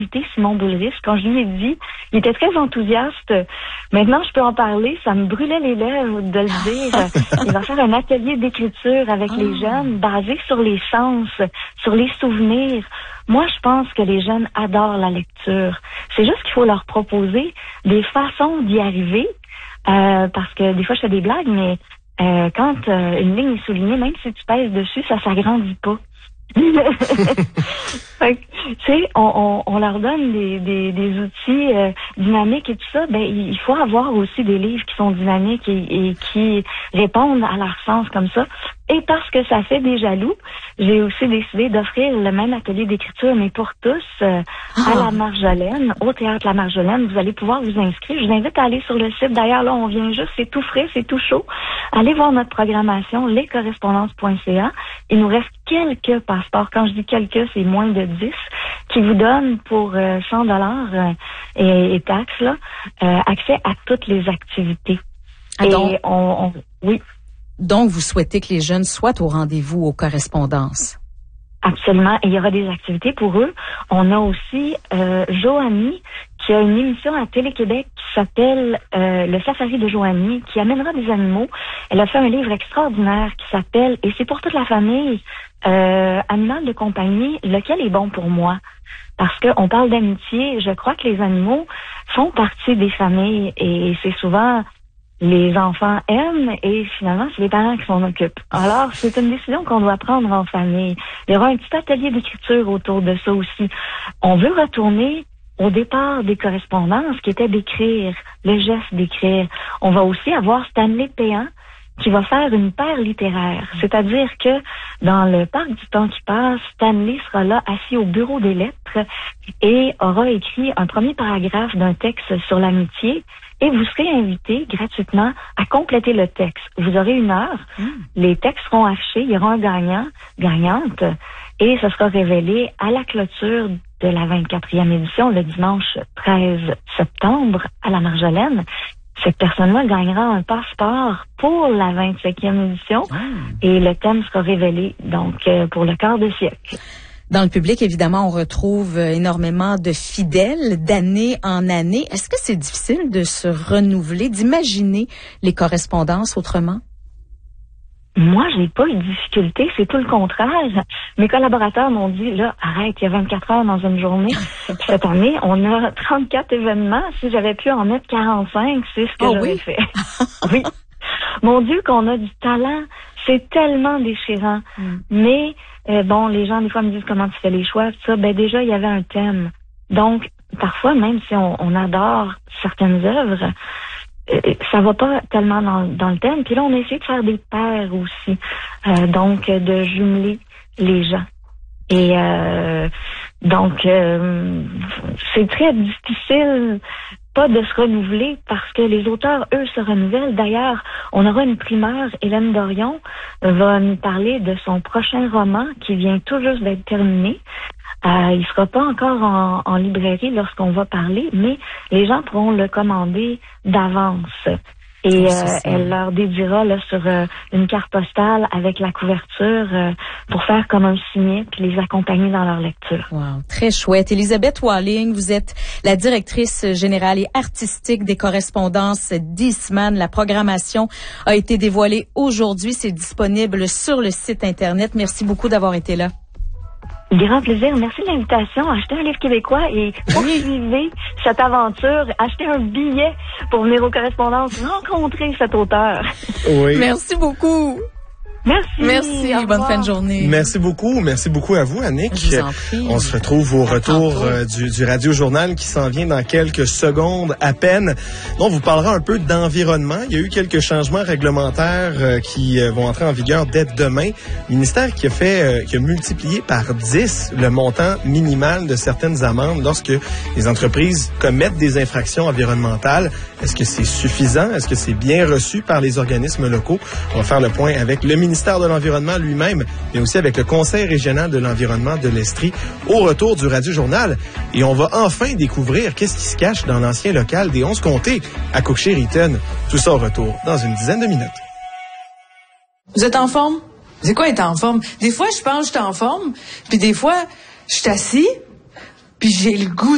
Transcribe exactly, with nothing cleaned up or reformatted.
invité Simon Boulris. Quand je lui ai dit, il était très enthousiaste. Maintenant, je peux en parler. Ça me brûlait les lèvres de le dire. Il va faire un atelier d'écriture avec oh. les jeunes basé sur les sens, sur les souvenirs. Moi, je pense que les jeunes adorent la lecture. C'est juste qu'il faut leur proposer des façons d'y arriver. Euh, parce que des fois, je fais des blagues, mais euh, quand euh, une ligne est soulignée, même si tu pèses dessus, ça s'agrandit pas. Fait que, tu sais, on, on, on leur donne des, des, des outils euh, dynamiques et tout ça. Ben, il faut avoir aussi des livres qui sont dynamiques et, et qui répondent à leur sens comme ça. Et parce que ça fait des jaloux, j'ai aussi décidé d'offrir le même atelier d'écriture, mais pour tous, euh, oh. à la Marjolaine, au Théâtre La Marjolaine. Vous allez pouvoir vous inscrire. Je vous invite à aller sur le site. D'ailleurs, là, on vient juste, c'est tout frais, c'est tout chaud. Allez voir notre programmation, les correspondances point c a. Il nous reste quelques passeports. Quand je dis quelques, c'est moins de dix, qui vous donnent pour euh, cent dollars euh, et, et taxes, là, euh, accès à toutes les activités. Ah, et donc, on, on, oui. Donc, vous souhaitez que les jeunes soient au rendez-vous aux correspondances? Absolument. Et il y aura des activités pour eux. On a aussi euh, Joanie, qui a une émission à Télé-Québec qui s'appelle euh, Le Safari de Joanie, qui amènera des animaux. Elle a fait un livre extraordinaire qui s'appelle, et c'est pour toute la famille, euh, Animal de compagnie, lequel est bon pour moi? Parce qu'on parle d'amitié. Je crois que les animaux font partie des familles et c'est souvent... les enfants aiment et finalement, c'est les parents qui s'en occupent. Alors, c'est une décision qu'on doit prendre en famille. Il y aura un petit atelier d'écriture autour de ça aussi. On veut retourner au départ des correspondances qui était d'écrire, le geste d'écrire. On va aussi avoir Stanley Péan qui va faire une paire littéraire. C'est-à-dire que dans le parc du temps qui passe, Stanley sera là assis au bureau des lettres et aura écrit un premier paragraphe d'un texte sur l'amitié. Et vous serez invité gratuitement à compléter le texte. Vous aurez une heure. Mmh. Les textes seront affichés. Il y aura un gagnant, gagnante. Et ce sera révélé à la clôture de la vingt-quatrième édition, le dimanche treize septembre, à la Marjolaine. Cette personne-là gagnera un passeport pour la vingt-cinquième édition. Mmh. Et le thème sera révélé, donc, euh, pour le quart de siècle. Dans le public, évidemment, on retrouve énormément de fidèles d'année en année. Est-ce que c'est difficile de se renouveler, d'imaginer les correspondances autrement? Moi, j'ai pas eu de difficulté, c'est tout le contraire. Mes collaborateurs m'ont dit, là, arrête, il y a vingt-quatre heures dans une journée. Cette année, on a trente-quatre événements. Si j'avais pu en mettre quarante-cinq, c'est ce que oh, j'aurais oui? fait. Oui. Mon Dieu, qu'on a du talent. C'est tellement déchirant. Mm. Mais, euh, bon, les gens, des fois, me disent comment tu fais les choix, tout ça. Ben, déjà, il y avait un thème. Donc, parfois, même si on, on adore certaines œuvres, euh, ça va pas tellement dans, dans le thème. Puis là, on a essayé de faire des paires aussi. Euh, donc, de jumeler les gens. Et, euh, donc, euh, c'est très difficile pas de se renouveler parce que les auteurs, eux, se renouvellent. D'ailleurs, on aura une primeur. Hélène Dorion va nous parler de son prochain roman qui vient tout juste d'être terminé. Euh, il sera pas encore en, en librairie lorsqu'on va parler, mais les gens pourront le commander d'avance. Et euh, elle leur dédiera là, sur euh, une carte postale avec la couverture euh, pour faire comme un signet puis les accompagner dans leur lecture. Wow, très chouette. Elisabeth Walling, vous êtes la directrice générale et artistique des correspondances d'Eastman. La programmation a été dévoilée aujourd'hui. C'est disponible sur le site Internet. Merci beaucoup d'avoir été là. Grand plaisir. Merci de l'invitation. Achetez un livre québécois et poursuivez cette aventure. Achetez un billet pour venir aux correspondances rencontrer cet auteur. Oui. Merci beaucoup. Merci. Merci. Bonne fin de journée. Merci beaucoup. Merci beaucoup à vous, Annick. Je vous en prie. On se retrouve au retour euh, du, du Radio Journal qui s'en vient dans quelques secondes à peine. On vous parlera un peu d'environnement. Il y a eu quelques changements réglementaires euh, qui euh, vont entrer en vigueur dès demain. Le ministère qui a fait, euh, qui a multiplié par dix le montant minimal de certaines amendes lorsque les entreprises commettent des infractions environnementales. Est-ce que c'est suffisant? Est-ce que c'est bien reçu par les organismes locaux? On va faire le point avec le ministère de l'Environnement lui-même, mais aussi avec le Conseil régional de l'environnement de l'Estrie au retour du Radio Journal. Et on va enfin découvrir qu'est-ce qui se cache dans l'ancien local des onze comtés à Cook-Sherrington. Tout ça au retour dans une dizaine de minutes. Vous êtes en forme? C'est quoi être en forme? Des fois, je pense que je suis en forme, puis des fois, je suis assis, puis j'ai le goût